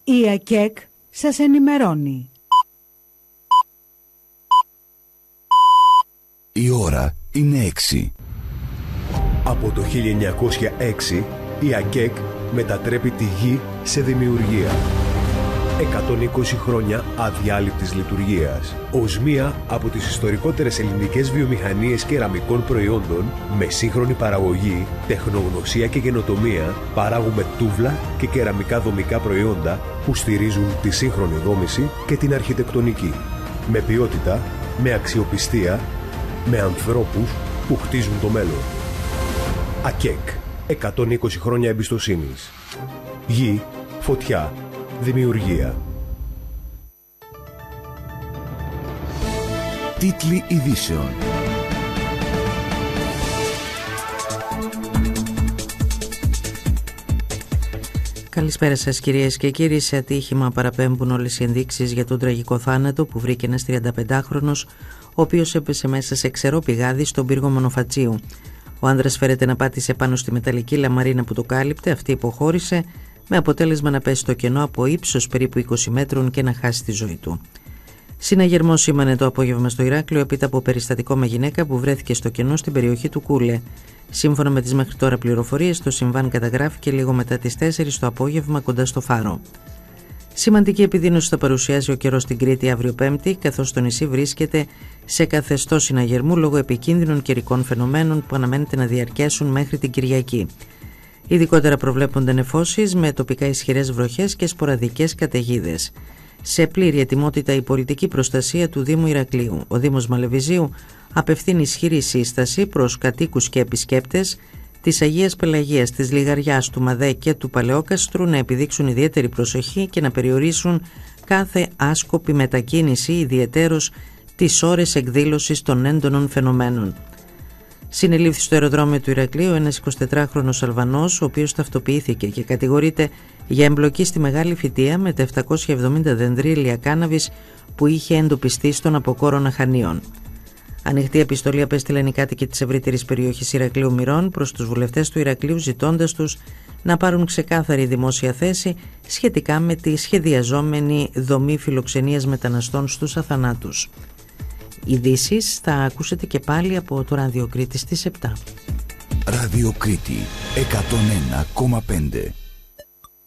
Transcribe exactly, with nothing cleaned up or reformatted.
Η ΑΚΕΚ σας ενημερώνει. Η ώρα είναι έξι. Από το χίλια εννιακόσια έξι η ΑΚΕΚ μετατρέπει τη γη σε δημιουργία. εκατόν είκοσι χρόνια αδιάλειπτης λειτουργίας. Ως μία από τις ιστορικότερες ελληνικές βιομηχανίες κεραμικών προϊόντων, με σύγχρονη παραγωγή, τεχνογνωσία και καινοτομία, παράγουμε τούβλα και κεραμικά δομικά προϊόντα που στηρίζουν τη σύγχρονη δόμηση και την αρχιτεκτονική. Με ποιότητα, με αξιοπιστία, με ανθρώπους που χτίζουν το μέλλον. ΑΚΕΚ. εκατόν είκοσι χρόνια εμπιστοσύνης. Γη, φωτιά, δημιουργία. Τίτλοι ειδήσεων. Καλησπέρα σας κυρίες και κύριοι. Σε ατύχημα παραπέμπουν όλες οι ενδείξεις για τον τραγικό θάνατο που βρήκε ένας τριανταπεντάχρονος, ο οποίος έπεσε μέσα σε ξερό πηγάδι στον πύργο Μονοφατσίου. Ο άνδρας φέρεται να πάτησε πάνω στη μεταλλική λαμαρίνα που το κάλυπτε, αυτή υποχώρησε, με αποτέλεσμα να πέσει στο κενό από ύψος περίπου είκοσι μέτρων και να χάσει τη ζωή του. Συναγερμό σήμανε το απόγευμα στο Ηράκλειο έπειτα από περιστατικό με γυναίκα που βρέθηκε στο κενό στην περιοχή του Κούλε. Σύμφωνα με τις μέχρι τώρα πληροφορίες, το συμβάν καταγράφηκε λίγο μετά τις τέσσερις το απόγευμα κοντά στο Φάρο. Σημαντική επιδείνωση θα παρουσιάζει ο καιρός στην Κρήτη αύριο Πέμπτη, καθώς το νησί βρίσκεται σε καθεστώς συναγερμού λόγω επικίνδυνων καιρικών φαινομένων που αναμένεται να διαρκέσουν μέχρι την Κυριακή. Ειδικότερα προβλέπονται νεφώσεις με τοπικά ισχυρές βροχές και σποραδικές καταιγίδες. Σε πλήρη ετοιμότητα η πολιτική προστασία του Δήμου Ηρακλείου. Ο Δήμος Μαλεβιζίου απευθύνει ισχυρή σύσταση προς κατοίκους και επισκέπτες της Αγίας Πελαγίας, της Λιγαριάς, του Μαδέ και του Παλαιόκαστρου να επιδείξουν ιδιαίτερη προσοχή και να περιορίσουν κάθε άσκοπη μετακίνηση, ιδιαιτέρως τις ώρες εκδήλωσης των έντονων φαινομένων. Συνελήφθη στο αεροδρόμιο του Ηρακλείου ένας εικοσιτετράχρονος Αλβανός, ο οποίος ταυτοποιήθηκε και κατηγορείται για εμπλοκή στη μεγάλη φυτεία με τα επτακόσια εβδομήντα δενδρύλια κάναβης που είχε εντοπιστεί στον Αποκόρονα Χανίων. Ανοιχτή επιστολή απέστειλαν οι κάτοικοι της ευρύτερης περιοχής Ηρακλείου Μυρών προς τους βουλευτές του Ηρακλείου, ζητώντας τους να πάρουν ξεκάθαρη δημόσια θέση σχετικά με τη σχεδιαζόμενη δομή φιλοξενίας μεταναστών στους αθανάτους. Ειδήσεις θα ακούσετε και πάλι από το Ραδιοκρίτη στις επτά. Ραδιοκρίτη εκατόν ένα κόμμα πέντε.